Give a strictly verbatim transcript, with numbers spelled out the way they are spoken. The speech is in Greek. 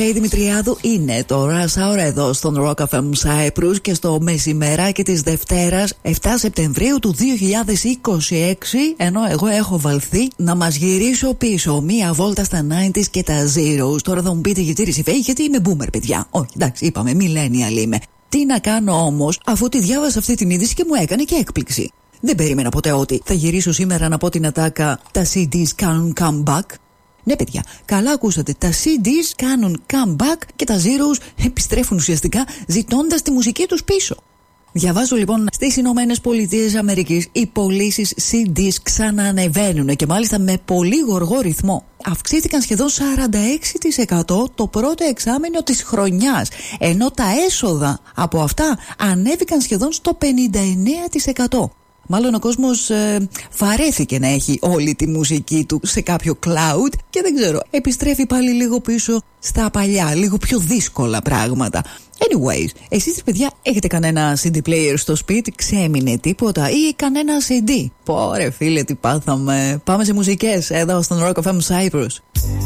Η Δημητριάδου είναι το Rush Hour εδώ στον Rock εφ εμ Cyprus και στο μεσημεράκι της Δευτέρας εφτά Σεπτεμβρίου του δύο χιλιάδες είκοσι έξι, ενώ εγώ έχω βαλθεί να μας γυρίσω πίσω μία βόλτα στα ενενήντα και τα Zeros. Τώρα θα μου πείτε γιατί ρε Σιφέη, γιατί είμαι boomer παιδιά. Όχι, εντάξει, είπαμε millennial είμαι. Τι να κάνω όμως, αφού τη διάβασα αυτή την είδηση και μου έκανε και έκπληξη. Δεν περίμενα ποτέ ότι θα γυρίσω σήμερα να πω την ατάκα τα σι ντι κάνουν comeback. Ναι παιδιά, καλά ακούσατε, τα σι ντι κάνουν comeback και τα Zeros επιστρέφουν ουσιαστικά ζητώντας τη μουσική τους πίσω. Διαβάζω λοιπόν στις Ηνωμένες Πολιτείες Αμερικής οι πωλήσεις σι ντι ξαναανεβαίνουν και μάλιστα με πολύ γοργό ρυθμό. Αυξήθηκαν σχεδόν σαράντα έξι τοις εκατό το πρώτο εξάμηνο της χρονιάς, ενώ τα έσοδα από αυτά ανέβηκαν σχεδόν στο πενήντα εννέα τοις εκατό. Μάλλον ο κόσμος ε, βαρέθηκε να έχει όλη τη μουσική του σε κάποιο cloud και δεν ξέρω, επιστρέφει πάλι λίγο πίσω στα παλιά, λίγο πιο δύσκολα πράγματα. Anyways, εσείς παιδιά έχετε κανένα σι ντι player στο σπίτι, ξέμεινε τίποτα ή κανένα σι ντι? Πόρε φίλε τι πάθαμε. Πάμε σε μουσικές εδώ στον Rock εφ εμ Cyprus.